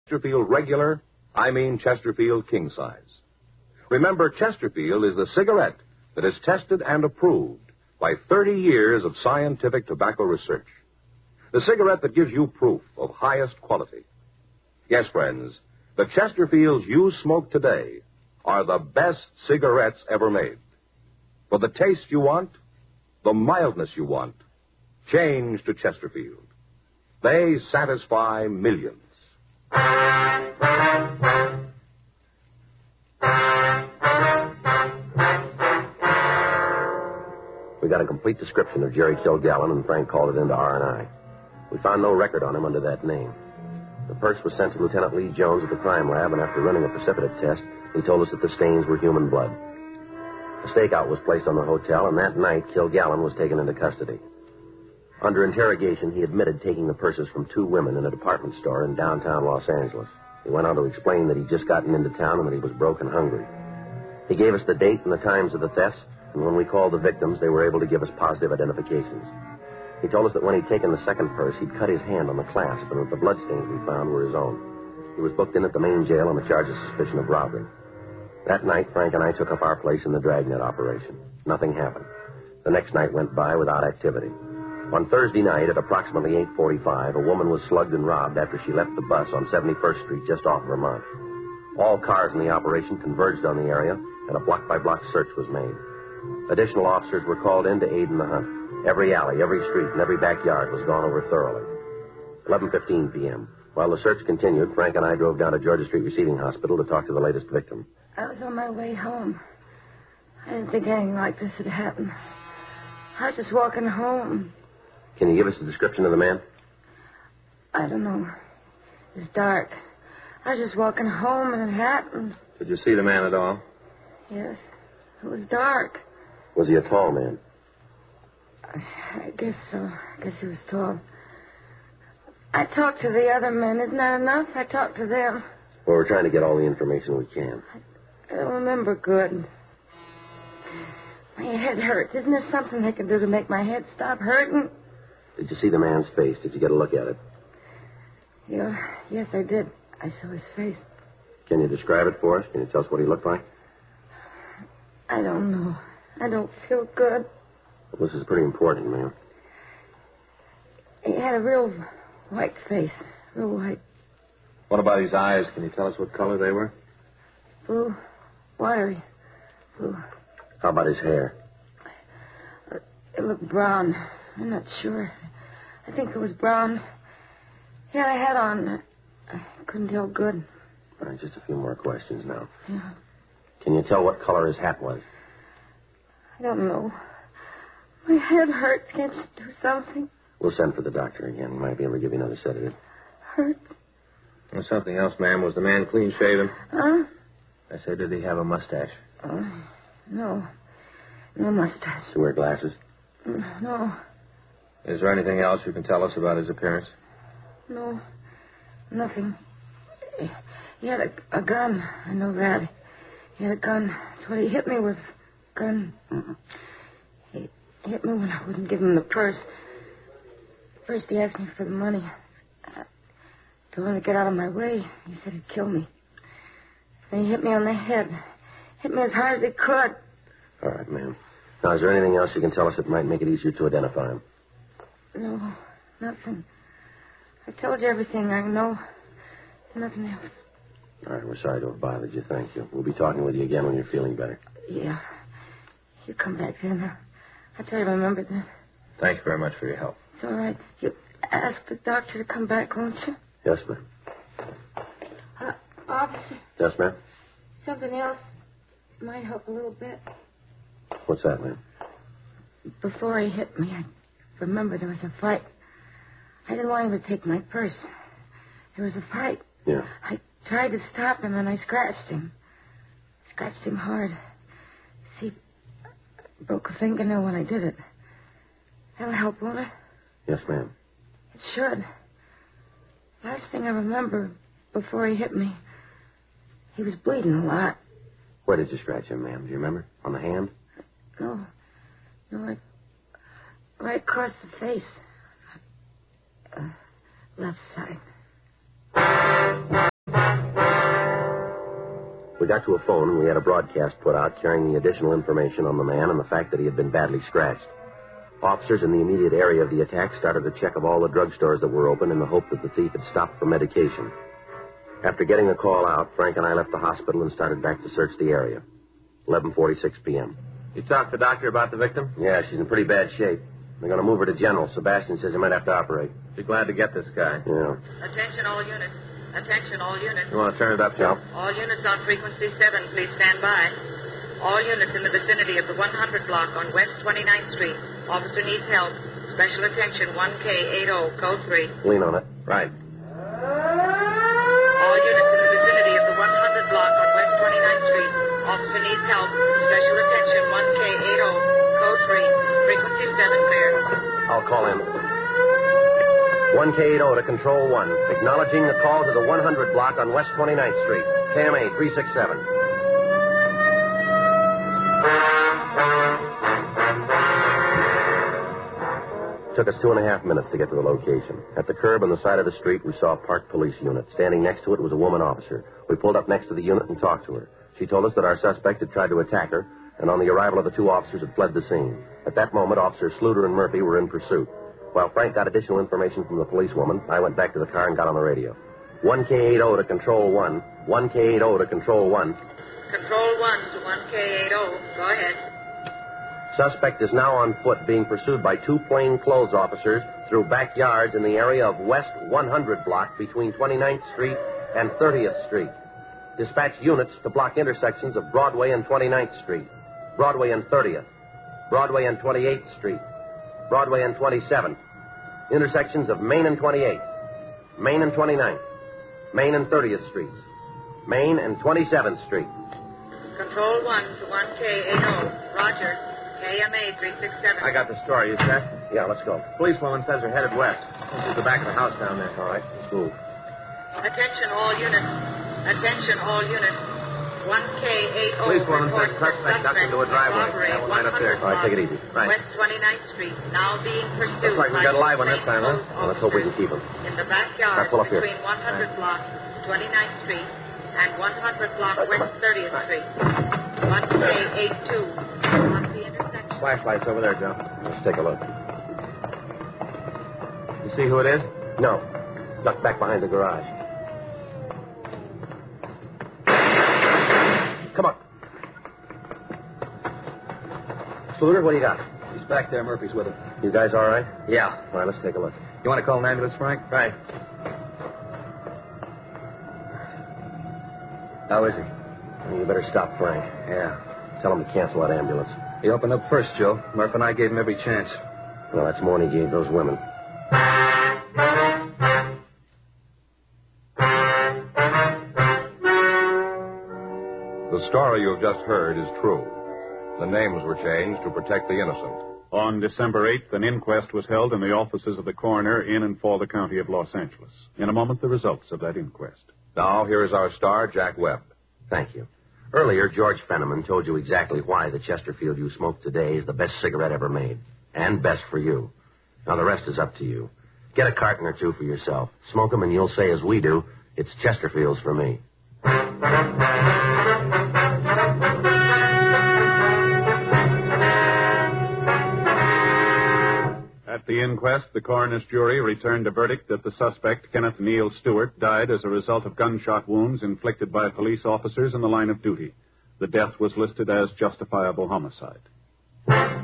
Chesterfield Regular, I mean Chesterfield King Size. Remember, Chesterfield is the cigarette that is tested and approved by 30 years of scientific tobacco research. The cigarette that gives you proof of highest quality. Yes, friends, the Chesterfields you smoke today are the best cigarettes ever made. For the taste you want, the mildness you want, change to Chesterfield. They satisfy millions. We got a complete description of Jerry Kilgallen, and Frank called it into R&I. We found no record on him under that name. The purse was sent to Lieutenant Lee Jones at the crime lab, and after running a precipitate test, he told us that the stains were human blood. A stakeout was placed on the hotel, and that night, Kilgallen was taken into custody. Under interrogation, he admitted taking the purses from two women in a department store in downtown Los Angeles. He went on to explain that he'd just gotten into town and that he was broke and hungry. He gave us the date and the times of the thefts, and when we called the victims, they were able to give us positive identifications. He told us that when he'd taken the second purse, he'd cut his hand on the clasp, and that the bloodstains we found were his own. He was booked in at the main jail on the charge of suspicion of robbery. That night, Frank and I took up our place in the dragnet operation. Nothing happened. The next night went by without activity. On Thursday night at approximately 8:45, a woman was slugged and robbed after she left the bus on 71st Street just off Vermont. All cars in the operation converged on the area, and a block-by-block search was made. Additional officers were called in to aid in the hunt. Every alley, every street, and every backyard was gone over thoroughly. 11:15 p.m. While the search continued, Frank and I drove down to Georgia Street Receiving Hospital to talk to the latest victim. I was on my way home. I didn't think anything like this had happened. I was just walking home. Can you give us a description of the man? I don't know. It was dark. I was just walking home and it happened. Did you see the man at all? Yes. It was dark. Was he a tall man? I guess so. I guess he was tall. I talked to the other men. Isn't that enough? I talked to them. Well, we're trying to get all the information we can. I don't remember good. My head hurts. Isn't there something they can do to make my head stop hurting? Did you see the man's face? Did you get a look at it? Yeah. Yes, I did. I saw his face. Can you describe it for us? Can you tell us what he looked like? I don't know. I don't feel good. Well, this is pretty important, ma'am. He had a real white face. Real white. What about his eyes? Can you tell us what color they were? Blue. Wiry. Blue. How about his hair? It looked brown. I'm not sure. I think it was brown. He had a hat on. I couldn't tell good. All right, just a few more questions now. Yeah. Can you tell what color his hat was? I don't know. My head hurts. Can't you do something? We'll send for the doctor again. He might be able to give you another sedative. Hurts. There's something else, ma'am. Was the man clean-shaven? Huh? I said, did he have a mustache? No. No mustache. Does he wear glasses? No. Is there anything else you can tell us about his appearance? No. Nothing. He had a gun. I know that. He had a gun. That's what he hit me with. Gun. He hit me when I wouldn't give him the purse. First he asked me for the money. I told him to get out of my way. He said he'd kill me. Then he hit me on the head. Hit me as hard as he could. All right, ma'am. Now, is there anything else you can tell us that might make it easier to identify him? No, nothing. I told you everything I know. Nothing else. All right, we're sorry to have bothered you. Thank you. We'll be talking with you again when you're feeling better. Yeah. You come back then. I'll try to remember that. Thank you very much for your help. It's all right. You ask the doctor to come back, won't you? Yes, ma'am. Officer, Yes, ma'am? something else might help a little bit. What's that, ma'am? Before he hit me, I remember there was a fight. I didn't want him to take my purse. There was a fight. Yeah. I tried to stop him, and I scratched him. Scratched him hard. See, I broke a fingernail when I did it. That'll help, won't it? Yes, ma'am. It should. Last thing I remember before he hit me, he was bleeding a lot. Where did you scratch him, ma'am? Do you remember? On the hand? No, right across the face. Left side. We got to a phone and we had a broadcast put out carrying the additional information on the man and the fact that he had been badly scratched. Officers in the immediate area of the attack started a check of all the drugstores that were open in the hope that the thief had stopped for medication. After getting the call out, Frank and I left the hospital and started back to search the area. 11:46 p.m. You talked to the doctor about the victim? Yeah, she's in pretty bad shape. They're going to move her to General. Sebastian says he might have to operate. Be glad to get this guy. Yeah. Attention all units. Attention all units. You want to turn it up, Joe? All units on frequency 7, please stand by. All units in the vicinity of the 100 block on West 29th Street. Officer needs help. Special attention 1K80, code 3. Lean on it. Right. All units in the vicinity of the 100 block on West 29th Street. Officer needs help. Special attention 1K80, code 3. Frequency 7 clear. I'll call in. 1K80 to Control 1. Acknowledging the call to the 100 block on West 29th Street. KMA 367. It took us 2.5 minutes to get to the location. At the curb on the side of the street, we saw a parked police unit. Standing next to it was a woman officer. We pulled up next to the unit and talked to her. She told us that our suspect had tried to attack her, and on the arrival of the two officers had fled the scene. At that moment, Officers Sluter and Murphy were in pursuit. While Frank got additional information from the policewoman, I went back to the car and got on the radio. 1K80 to Control 1. 1K80 to Control 1. Control 1 to 1K80. Go ahead. Suspect is now on foot being pursued by two plainclothes officers through backyards in the area of West 100 block between 29th Street and 30th Street. Dispatch units to block intersections of Broadway and 29th Street, Broadway and 30th, Broadway and 28th Street, Broadway and 27th, intersections of Main and 28th, Main and 29th, Main and 30th Streets, Main and 27th Street. Control 1 to 1K80. Roger. KMA 367. I got the story. You set? Yeah, let's go. Policewoman says they're headed west. To the back of the house down there. All right, let's move. Attention all units. Attention all units. 1K80. Policewoman says reports suspect ducked into a driveway. robbery That one right up there. All right, take it easy. Right. West 29th Street. Now being pursued. Looks like we got a live one this time, huh? Well, let's hope we can keep him. In the backyard Pull up here. between 100 block 29th Street and 100 block West 30th Street. 1K82. On the intersection. Flashlight's over there, Joe. Let's take a look. You see who it is? No. Duck back behind the garage. Come on. Sluter, what do you got? He's back there. Murphy's with him. You guys all right? Yeah. All right, let's take a look. You want to call an ambulance, Frank? Right. How is he? You better stop Frank. Yeah. Tell him to cancel that ambulance. He opened up first, Joe. Murph and I gave him every chance. Well, that's more than he gave those women. The story you have just heard is true. The names were changed to protect the innocent. On December 8th, an inquest was held in the offices of the coroner in and for the county of Los Angeles. In a moment, the results of that inquest. Now, here is our star, Jack Webb. Thank you. Earlier, George Fenneman told you exactly why the Chesterfield you smoke today is the best cigarette ever made. And best for you. Now, the rest is up to you. Get a carton or two for yourself. Smoke them and you'll say as we do, it's Chesterfields for me. At the inquest, the coroner's jury returned a verdict that the suspect, Kenneth Neal Stewart, died as a result of gunshot wounds inflicted by police officers in the line of duty. The death was listed as justifiable homicide.